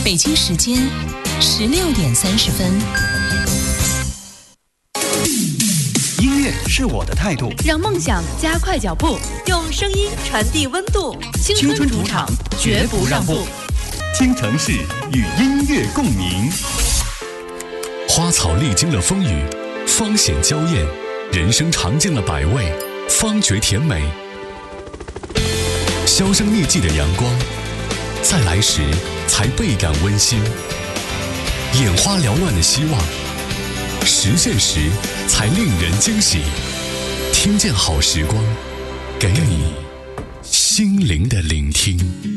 北京时间16:30。 音乐是我的态度， 让梦想加快脚步，用声音传递温度。青春主场，绝不让步。 京城市与音乐共鸣。 花草历经了风雨，方显娇艳；人生尝尽了百味，方觉甜美。销声匿迹的阳光，再来时才倍感温馨；眼花缭乱的希望，实现时才令人惊喜。听见好时光，给你心灵的聆听。